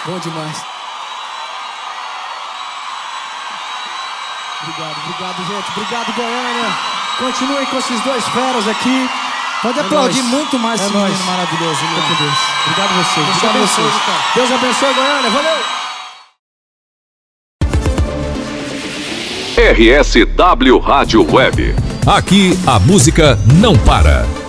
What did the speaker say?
Bom demais. Obrigado, gente. Obrigado, Goiânia. Continuem com esses dois feras aqui. Pode aplaudir muito mais esse menino maravilhoso. Obrigado a vocês. Deus abençoe. Deus abençoe, Goiânia. Valeu! RSW Rádio Web. Aqui a música não para.